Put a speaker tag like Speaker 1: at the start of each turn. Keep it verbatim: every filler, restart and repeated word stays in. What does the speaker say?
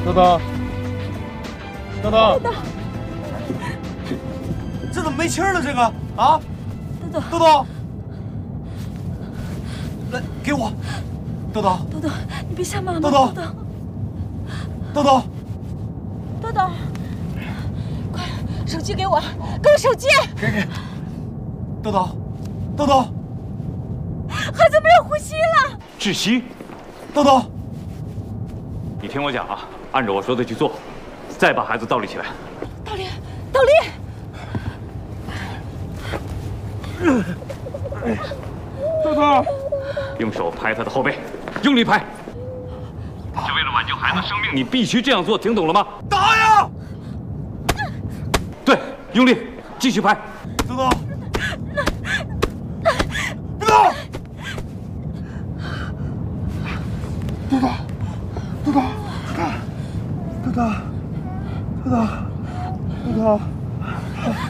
Speaker 1: 豆豆，豆豆，
Speaker 2: 这怎么没气儿了？这个啊，
Speaker 3: 豆豆，
Speaker 2: 豆豆，来给我，豆豆，
Speaker 3: 豆豆，你别吓妈妈。
Speaker 2: 豆豆，豆豆，
Speaker 3: 豆豆，快，手机给我，给我手机。
Speaker 2: 给给，豆豆，豆豆，
Speaker 3: 孩子没有呼吸了。
Speaker 4: 窒息，
Speaker 2: 豆豆，
Speaker 4: 你听我讲啊，按照我说的去做，再把孩子倒立起来。
Speaker 3: 倒立，倒立。
Speaker 1: 豆豆，
Speaker 4: 用手拍他的后背，用力拍。是为了挽救孩子生命，你必须这样做，听懂了吗？
Speaker 2: 打呀！
Speaker 4: 对，用力，继续拍。
Speaker 2: 豆豆，豆豆，豆豆，豆豆，豆豆，豆豆，豆豆。